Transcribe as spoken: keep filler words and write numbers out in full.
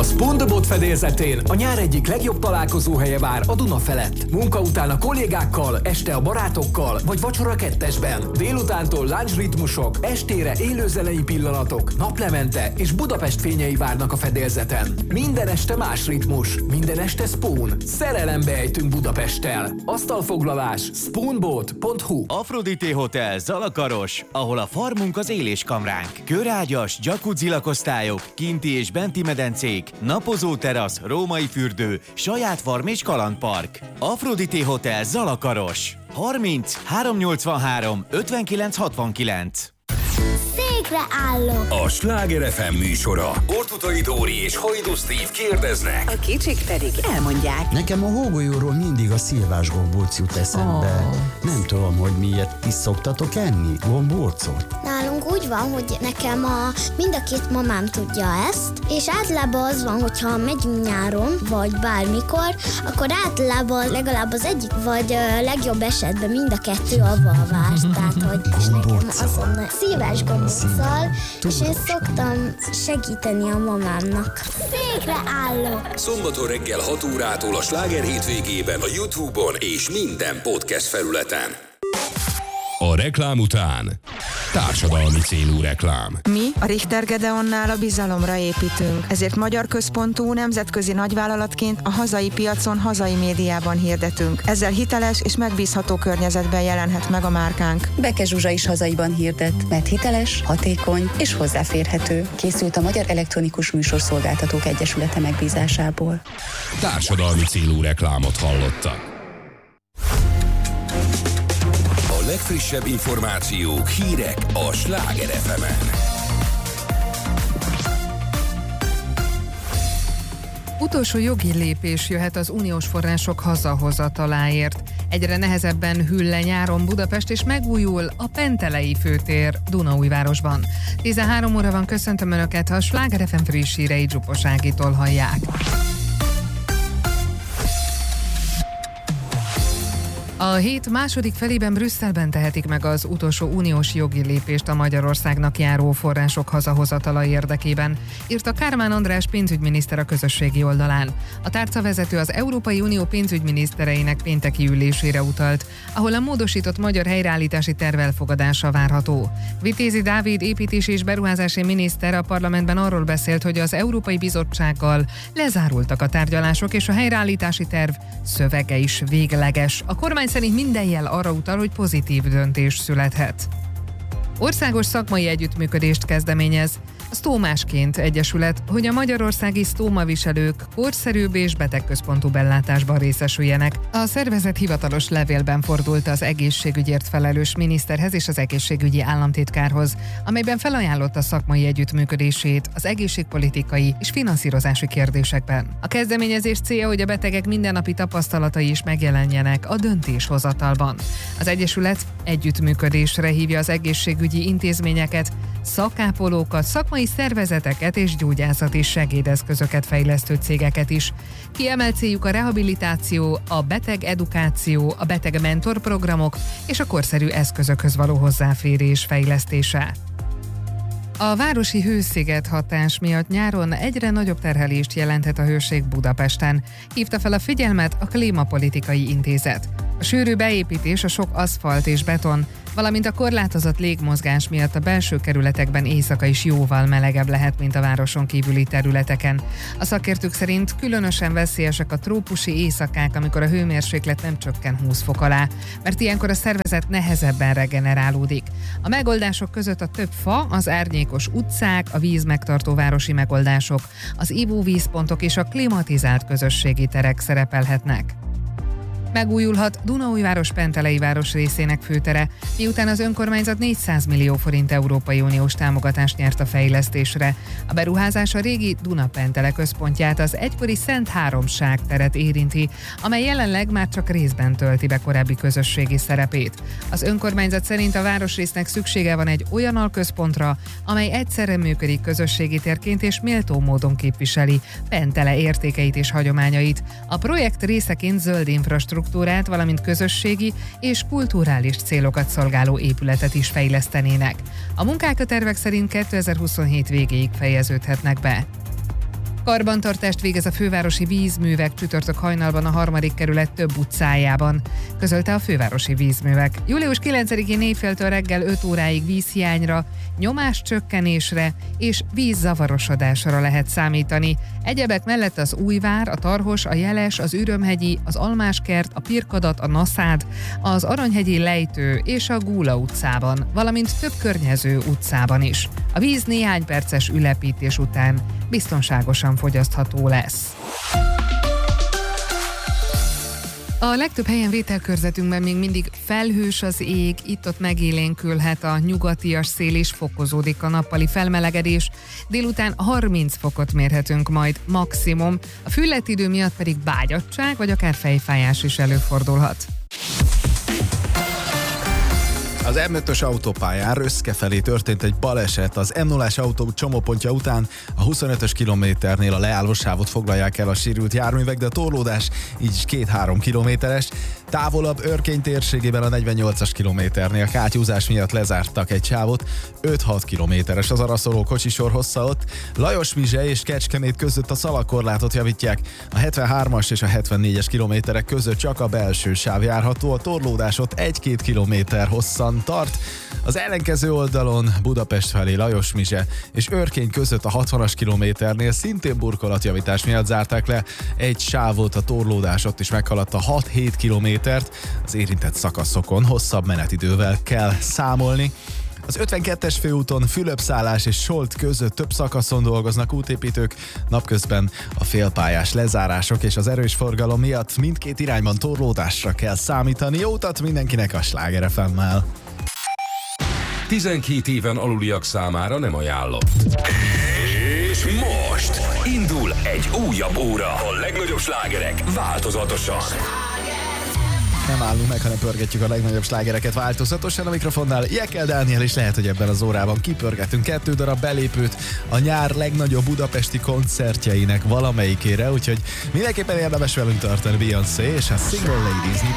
A SpoonBot fedélzetén a nyár egyik legjobb találkozóhelye vár a Duna felett. Munka után a kollégákkal, este a barátokkal, vagy vacsora kettesben. Délutántól lunch ritmusok, estére élőzenei pillanatok, naplemente és Budapest fényei várnak a fedélzeten. Minden este más ritmus, minden este Spoon. Szerelembe ejtünk Budapesttel. Asztalfoglalás spoonbot pont hu. Afrodité Hotel Zalakaros, ahol a farmunk az éléskamránk. Körágyas, jacuzzi lakosztályok, kinti és benti medencék, napozó terasz, római fürdő, saját farm és kalandpark. Afrodité Hotel Zalakaros. harminc háromszáznyolcvanhárom ötvenkilenc hatvankilenc. Székre állok! A Sláger ef em műsora. Ortutai Dóri és Hajdu Steve kérdeznek. A kicsik pedig elmondják. Nekem a hógolyóról mindig a szilvás gombóc jut eszembe. Oh. Nem tudom, hogy miért. Ti szoktatok enni gombócot? Nálunk úgy van, hogy nekem a, mind a két mamám tudja ezt, és általában az van, hogyha megyünk nyáron, vagy bármikor, akkor általában legalább az egyik, vagy a legjobb esetben mind a kettő avval vár. Tehát, hogy és nekem azon szilvás gombóccal, és én szoktam segíteni a mamámnak. Székre állok! Szombaton reggel hat órától a Sláger hétvégében a YouTube-on és minden podcast felületen. A reklám után társadalmi célú reklám. Mi a Richter Gedeonnál a bizalomra építünk, ezért magyar központú nemzetközi nagyvállalatként a hazai piacon, hazai médiában hirdetünk. Ezzel hiteles és megbízható környezetben jelenhet meg a márkánk. Beke Zsuzsa is hazaiban hirdet, mert hiteles, hatékony és hozzáférhető. Készült a Magyar Elektronikus Műsorszolgáltatók Egyesülete megbízásából. Társadalmi célú reklámot hallottak. A legfrissebb információk, hírek a Sláger ef emen. Utolsó jogi lépés jöhet az uniós források hazahozataláért. Egyre nehezebben hűl le nyáron Budapest, és megújul a Pentelei főtér Dunaújvárosban. tizenhárom óra van, köszöntöm Önöket, ha a Sláger ef em friss hírei Zsupos Ágitól hallják. A hét második felében Brüsszelben tehetik meg az utolsó uniós jogi lépést a Magyarországnak járó források hazahozatala érdekében, írta Kármán András pénzügyminiszter a közösségi oldalán. A tárcavezető az Európai Unió pénzügyminisztereinek pénteki ülésére utalt, ahol a módosított magyar helyreállítási terv elfogadása várható. Vitézi Dávid építési és beruházási miniszter a parlamentben arról beszélt, hogy az Európai Bizottsággal lezárultak a tárgyalások, és a helyreállítási terv szövege is végleges. A kormány szerint minden jel arra utal, hogy pozitív döntés születhet. Országos szakmai együttműködést kezdeményez a Sztómásként Egyesület, hogy a magyarországi sztómaviselők korszerűbb és betegközpontú ellátásban részesüljenek. A szervezet hivatalos levélben fordult az egészségügyért felelős miniszterhez és az egészségügyi államtitkárhoz, amelyben felajánlotta szakmai együttműködését az egészségpolitikai és finanszírozási kérdésekben. A kezdeményezés célja, hogy a betegek mindennapi tapasztalatai is megjelenjenek a döntéshozatalban. Az Egyesület együttműködésre hívja az egészségügyi intézményeket, szakápolókat, szakmai szervezeteket és gyógyászati segédeszközöket fejlesztő cégeket is. Kiemelt céljuk a rehabilitáció, a beteg edukáció, a beteg mentorprogramok és a korszerű eszközökhöz való hozzáférés fejlesztése. A városi hősziget hatás miatt nyáron egyre nagyobb terhelést jelenthet a hőség Budapesten, hívta fel a figyelmet a Klímapolitikai Intézet. A sűrű beépítés, a sok aszfalt és beton, valamint a korlátozott légmozgás miatt a belső kerületekben éjszaka is jóval melegebb lehet, mint a városon kívüli területeken. A szakértők szerint különösen veszélyesek a trópusi éjszakák, amikor a hőmérséklet nem csökken húsz fok alá, mert ilyenkor a szervezet nehezebben regenerálódik. A megoldások között a több fa, az árnyékos utcák, a vízmegtartó városi megoldások, az ivóvízpontok és a klimatizált közösségi terek szerepelhetnek. Megújulhat Dunaújváros Pentelei város részének főtere, miután az önkormányzat négyszáz millió forint Európai Uniós támogatást nyert a fejlesztésre. A beruházás a régi Duna-Pentele központját, az egykori Szent Háromság teret érinti, amely jelenleg már csak részben tölti be korábbi közösségi szerepét. Az önkormányzat szerint a városrésznek szüksége van egy olyan alközpontra, amely egyszerre működik közösségi térként és méltó módon képviseli Pentele értékeit és hagyományait. A projekt részeként zöld infrastruktúrát, valamint közösségi és kulturális célokat szolgáló épületet is fejlesztenének. A munkák a tervek szerint kétezer-huszonhét végéig fejeződhetnek be. Karbantartást végez a fővárosi vízművek csütörtök hajnalban a harmadik kerület több utcájában, közölte a fővárosi vízművek. július kilencedikén éjféltől reggel öt óráig vízhiányra, nyomáscsökkenésre és vízzavarosodásra lehet számítani. Egyebek mellett az Újvár, a Tarhos, a Jeles, az Ürömhegyi, az Almáskert, a Pirkadat, a Naszád, az Aranyhegyi Lejtő és a Gúla utcában, valamint több környező utcában is. A víz néhány perces ülepítés után biztonságosan fogyasztható lesz. A legtöbb helyen vételkörzetünkben még mindig felhős az ég, itt-ott megélénkülhet a nyugatias szél és fokozódik a nappali felmelegedés. Délután harminc fokot mérhetünk majd maximum, a fülletidő miatt pedig bágyadtság vagy akár fejfájás is előfordulhat. Az em ötös autópályán Röszke felé történt egy baleset. Az em nullás autó csomópontja után a huszonötös kilométernél a leállósávot foglalják el a sérült járművek, de a torlódás így is két-három kilométeres. Távolabb Örkény térségében a negyvennyolcas kilométernél kátyúzás miatt lezártak egy sávot, öt-hat kilométeres az araszoló kocsisor hossza ott. Lajosmizse és Kecskemét között a szalagkorlátot javítják, a hetvenhármas és a hetvennégyes kilométerek között csak a belső sáv járható, a torlódás ott egy-két kilométer hosszan tart. Az ellenkező oldalon Budapest felé Lajosmizse és Örkény között a hatvanas kilométernél szintén burkolatjavítás miatt zárták le egy sávot, a torlódás ott is meghaladta hat-hét kilométert, az érintett szakaszokon hosszabb menetidővel kell számolni. Az ötvenkettes főúton Fülöp-szállás és Solt között több szakaszon dolgoznak útépítők, napközben a félpályás lezárások és az erős forgalom miatt mindkét irányban torlódásra kell számítani. Jó utat mindenkinek a Sláger ef emmel! tizenkét éven aluliak számára nem ajánlott. És most indul egy újabb óra. A legnagyobb slágerek változatosan. Nem állunk meg, hanem pörgetjük a legnagyobb slágereket változatosan. A mikrofonnál Jekel Dániel, és lehet, hogy ebben az órában kipörgetünk kettő darab belépőt a nyár legnagyobb budapesti koncertjeinek valamelyikére, úgyhogy mindenképpen érdemes velünk tartani Beyoncé és a Single Ladies